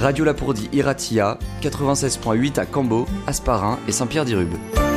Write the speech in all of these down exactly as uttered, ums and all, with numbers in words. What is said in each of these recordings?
Radio Lapourdie Iratia, quatre-vingt-seize point huit à Cambo, Hasparren et Saint-Pierre-d'Irube.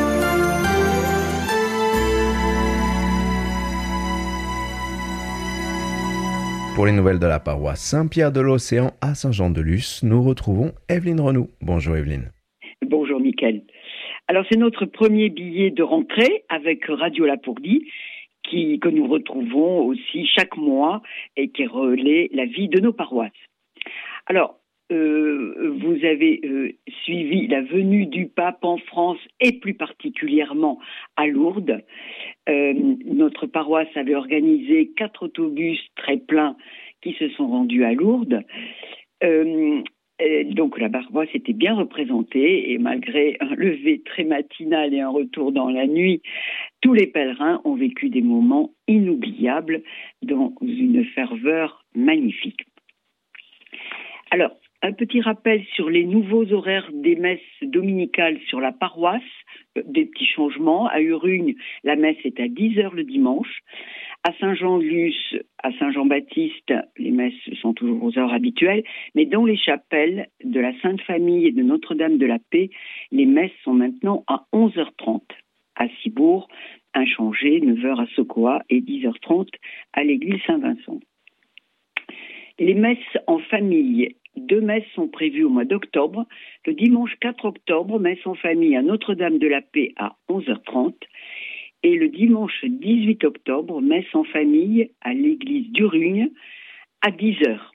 Pour les nouvelles de la paroisse Saint-Pierre-de-l'Océan à Saint-Jean-de-Luz, nous retrouvons Evelyne Renou. Bonjour Evelyne. Bonjour Mickaël. Alors c'est notre premier billet de rentrée avec Radio Lapourdie qui, que nous retrouvons aussi chaque mois et qui relaie la vie de nos paroisses. Alors, euh, vous avez euh, suivi la venue du pape en France et plus particulièrement à Lourdes. Euh, notre paroisse avait organisé quatre autobus très pleins qui se sont rendus à Lourdes. Euh, et donc la paroisse était bien représentée et malgré un lever très matinal et un retour dans la nuit, tous les pèlerins ont vécu des moments inoubliables dans une ferveur magnifique. Alors, un petit rappel sur les nouveaux horaires des messes dominicales sur la paroisse, des petits changements. À Urugne, la messe est à dix heures le dimanche. À Saint-Jean-de-Luz, à Saint-Jean-Baptiste, les messes sont toujours aux heures habituelles. Mais dans les chapelles de la Sainte Famille et de Notre-Dame de la Paix, les messes sont maintenant à onze heures trente. À Cibourg, inchangé, neuf heures à Sokoa et dix heures trente à l'église Saint-Vincent. Les messes en famille. Deux messes sont prévues au mois d'octobre. Le dimanche quatre octobre, messe en famille à Notre-Dame de la Paix à onze heures trente. Et le dimanche dix-huit octobre, messe en famille à l'église d'Urugne à dix heures.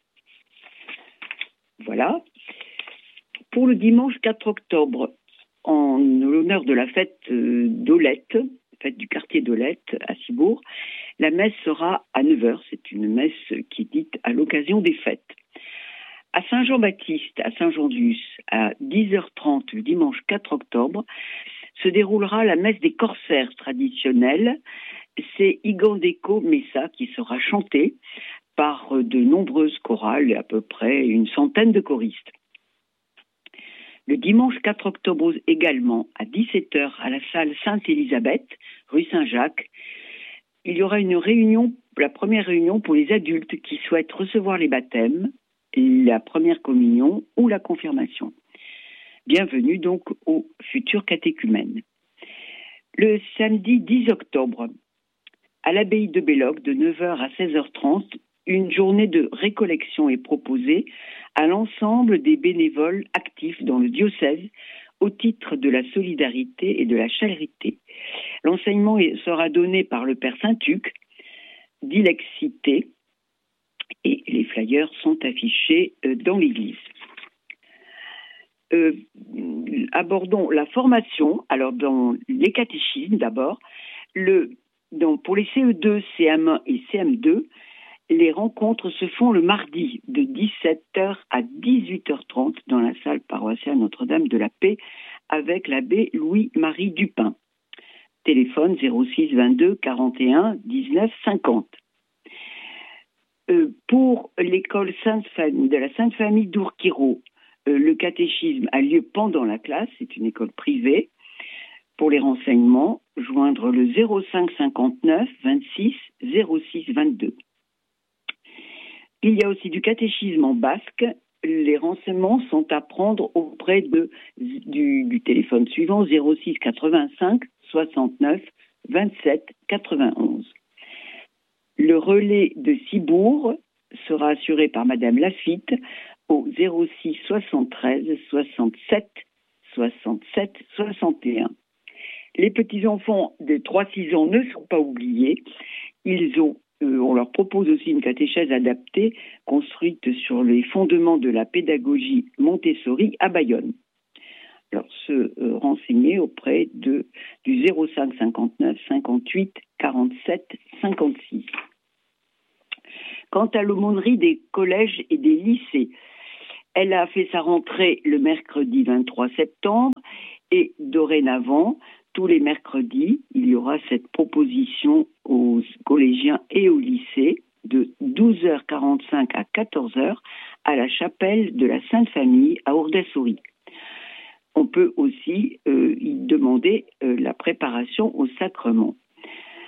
Voilà. Pour le dimanche quatre octobre, en l'honneur de la fête d'Olette, fête du quartier d'Olette à Cibourg, la messe sera à neuf heures. C'est une messe qui est dite à l'occasion des fêtes. À Saint-Jean-Baptiste, à Saint-Jean-de-Luz, à dix heures trente le dimanche quatre octobre, se déroulera la messe des corsaires traditionnelle. C'est Igandeko Messa qui sera chantée par de nombreuses chorales, à peu près une centaine de choristes. Le dimanche quatre octobre également, à dix-sept heures, à la salle Sainte-Élisabeth, rue Saint-Jacques, il y aura une réunion, la première réunion pour les adultes qui souhaitent recevoir les baptêmes, la première communion ou la confirmation. Bienvenue donc aux futurs catéchumènes. Le samedi dix octobre, à l'abbaye de Belloc, de neuf heures à seize heures trente, une journée de récollection est proposée à l'ensemble des bénévoles actifs dans le diocèse au titre de la solidarité et de la charité. L'enseignement sera donné par le Père Saint-Tuc, d'Ilexité, et les flyers sont affichés dans l'église. Euh, abordons la formation. Alors, dans les catéchismes, d'abord, le, donc pour les C E deux, C M un et C M deux, les rencontres se font le mardi de dix-sept heures à dix-huit heures trente dans la salle paroissiale Notre-Dame de la Paix avec l'abbé Louis-Marie Dupin. Téléphone zéro six vingt-deux quarante et un dix-neuf cinquante. Euh, pour l'école Sainte Famille, de la Sainte Famille d'Ourquiro, euh, le catéchisme a lieu pendant la classe, c'est une école privée. Pour les renseignements, joindre le zéro cinq cinquante-neuf vingt-six zéro six vingt-deux. Il y a aussi du catéchisme en basque. Les renseignements sont à prendre auprès de, du, du téléphone suivant zéro six quatre-vingt-cinq soixante-neuf vingt-sept quatre-vingt-onze. Le relais de Cibourg sera assuré par Madame Lafitte au zéro six soixante-treize soixante-sept soixante-sept soixante et un. Les petits-enfants de trois à six ans ne sont pas oubliés. Ils ont, euh, on leur propose aussi une catéchèse adaptée construite sur les fondements de la pédagogie Montessori à Bayonne. Alors, se euh, renseigner auprès de, du zéro cinq cinquante-neuf cinquante-huit quarante-sept cinquante-six. Quant à l'aumônerie des collèges et des lycées, elle a fait sa rentrée le mercredi vingt-trois septembre et dorénavant, tous les mercredis, il y aura cette proposition aux collégiens et aux lycées de douze heures quarante-cinq à quatorze heures à la chapelle de la Sainte Famille à Ourdassouri. On peut aussi euh, y demander euh, la préparation au sacrement.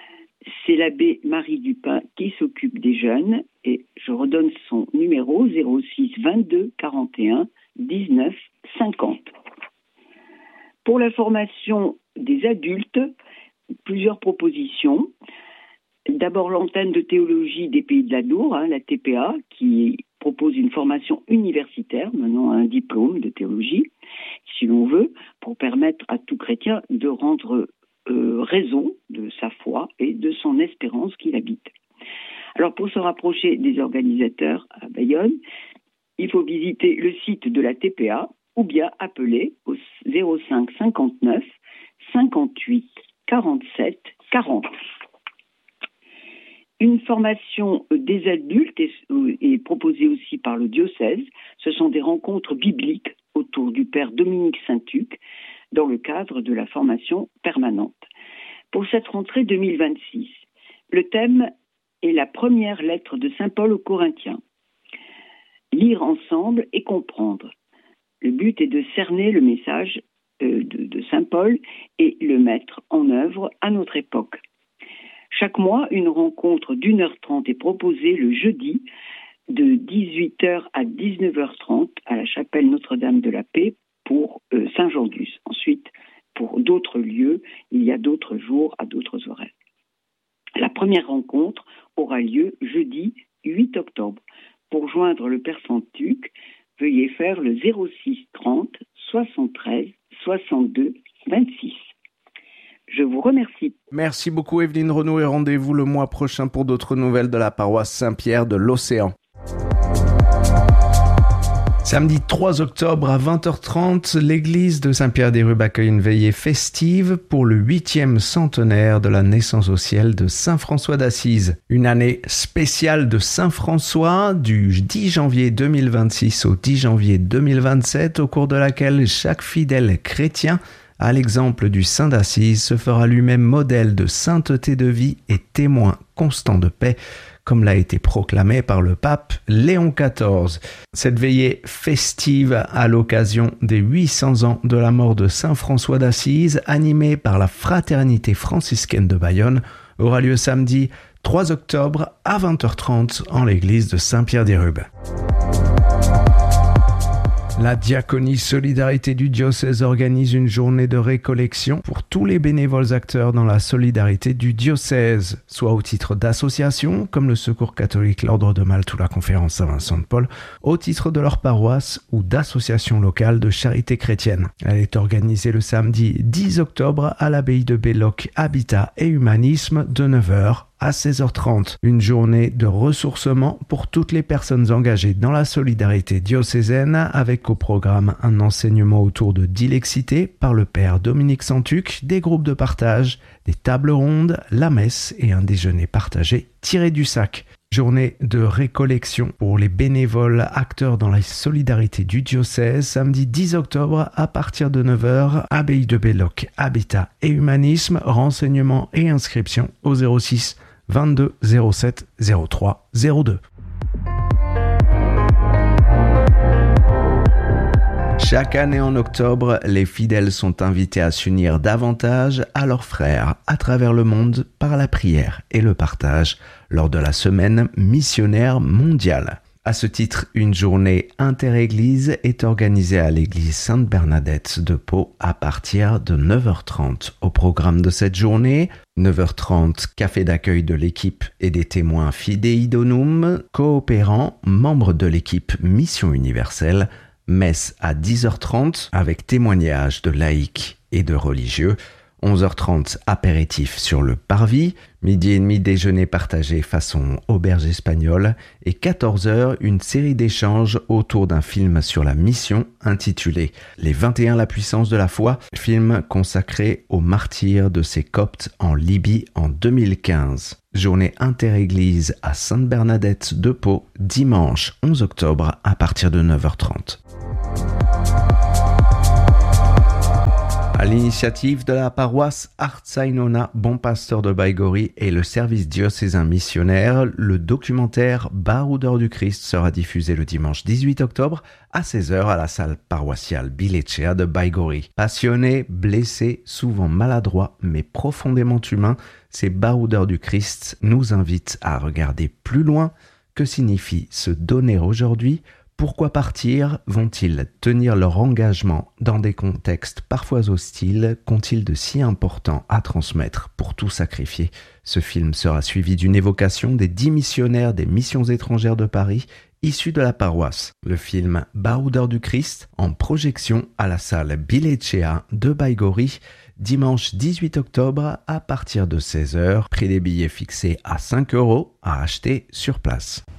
c'est l'abbé Marie Dupin qui s'occupe des jeunes et je redonne son numéro zéro six vingt-deux quarante et un dix-neuf cinquante. Pour la formation des adultes, plusieurs propositions. D'abord l'antenne de théologie des Pays de l'Adour, hein, la T P A, qui propose une formation universitaire, maintenant un diplôme de théologie, si l'on veut, pour permettre à tout chrétien de rendre euh, raison de sa foi et de son espérance qu'il habite. Alors pour se rapprocher des organisateurs à Bayonne, il faut visiter le site de la T P A ou bien appeler au zéro cinq cinquante-neuf cinquante-huit quarante-sept quarante. Une formation des adultes est, est proposée aussi par le diocèse. Ce sont des rencontres bibliques autour du père Dominique Saint-Tuc dans le cadre de la formation permanente. Pour cette rentrée deux mille vingt-six, le thème est la première lettre de Saint Paul aux Corinthiens. Lire ensemble et comprendre. Le but est de cerner le message de, de, de Saint Paul et le mettre en œuvre à notre époque. Chaque mois, une rencontre d'une heure trente est proposée le jeudi de dix-huit heures à dix-neuf heures trente à la chapelle Notre-Dame de la Paix pour euh, Saint-Jean-d'Us. Ensuite, pour d'autres lieux, il y a d'autres jours à d'autres horaires. La première rencontre aura lieu jeudi huit octobre. Pour joindre le père Saint-Tuc, veuillez faire le zéro six trente soixante-treize soixante-deux vingt-six. Je vous remercie. Merci beaucoup Evelyne Renaud et rendez-vous le mois prochain pour d'autres nouvelles de la paroisse Saint-Pierre de l'Océan. Samedi trois octobre à vingt heures trente, l'église de Saint-Pierre-des-Rubes accueille une veillée festive pour le huitième centenaire de la naissance au ciel de Saint François d'Assise. Une année spéciale de Saint François du dix janvier deux mille vingt-six au dix janvier deux mille vingt-sept, au cours de laquelle chaque fidèle chrétien, à l'exemple du Saint d'Assise, se fera lui-même modèle de sainteté de vie et témoin constant de paix, comme l'a été proclamé par le pape Léon quatorze. Cette veillée festive à l'occasion des huit cents ans de la mort de Saint François d'Assise, animée par la Fraternité franciscaine de Bayonne, aura lieu samedi trois octobre à vingt heures trente en l'église de Saint-Pierre-des-Rubes. La Diaconie Solidarité du Diocèse organise une journée de récollection pour tous les bénévoles acteurs dans la solidarité du diocèse, soit au titre d'associations comme le Secours catholique, l'Ordre de Malte ou la Conférence Saint-Vincent de Paul, au titre de leur paroisse ou d'associations locales de charité chrétienne. Elle est organisée le samedi dix octobre à l'abbaye de Belloc, Habitat et Humanisme de neuf heures à seize heures trente. Une journée de ressourcement pour toutes les personnes engagées dans la solidarité diocésaine, avec au programme un enseignement autour de dilexité par le père Dominique Saint-Tuc, des groupes de partage, des tables rondes, la messe et un déjeuner partagé tiré du sac. Journée de récollection pour les bénévoles acteurs dans la solidarité du diocèse, samedi dix octobre à partir de neuf heures, abbaye de Belloc, Habitat et Humanisme, renseignements et inscriptions au zéro six vingt-deux zéro sept zéro trois zéro deux. Chaque année en octobre, les fidèles sont invités à s'unir davantage à leurs frères à travers le monde par la prière et le partage lors de la semaine missionnaire mondiale. À ce titre, une journée inter-église est organisée à l'église Sainte-Bernadette de Pau à partir de neuf heures trente. Au programme de cette journée, neuf heures trente, café d'accueil de l'équipe et des témoins Fidei Donum, coopérants, membres de l'équipe Mission Universelle, messe à dix heures trente avec témoignages de laïcs et de religieux, onze heures trente apéritif sur le parvis, midi et demi déjeuner partagé façon auberge espagnole et quatorze heures une série d'échanges autour d'un film sur la mission intitulé Les vingt et un la puissance de la foi, film consacré aux martyrs de ces Coptes en Libye en deux mille quinze. Journée inter-église à Sainte-Bernadette de Pau, dimanche onze octobre à partir de neuf heures trente. À l'initiative de la paroisse Artzainona Bon Pasteur de Baïgori et le service diocésain missionnaire, le documentaire Baroudeurs du Christ sera diffusé le dimanche dix-huit octobre à seize heures à la salle paroissiale Bilecea de Baïgori. Passionnés, blessés, souvent maladroits, mais profondément humains, ces Baroudeurs du Christ nous invitent à regarder plus loin. Que signifie se donner aujourd'hui ? Pourquoi partir ? Vont-ils tenir leur engagement dans des contextes parfois hostiles ? Qu'ont-ils de si important à transmettre pour tout sacrifier ? Ce film sera suivi d'une évocation des dix missionnaires des missions étrangères de Paris issus de la paroisse. Le film Baroudeurs du Christ en projection à la salle Bilecea de Baïgori dimanche dix-huit octobre à partir de seize heures. Prix des billets fixé à cinq euros à acheter sur place.